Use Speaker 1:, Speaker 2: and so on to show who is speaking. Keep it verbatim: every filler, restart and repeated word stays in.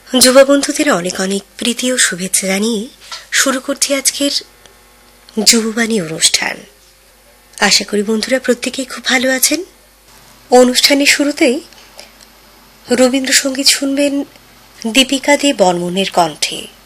Speaker 1: যুবা বন্ধুদের অনেক অনেক প্রীতি ও শুভেচ্ছা জানিয়ে শুরু করছি আজকের যুববাণী অনুষ্ঠান। আশা করি বন্ধুরা প্রত্যেকেই খুব ভালো আছেন। অনুষ্ঠানের শুরুতেই রবীন্দ্রসঙ্গীত শুনবেন দীপিকা দে বর্মনের কণ্ঠে।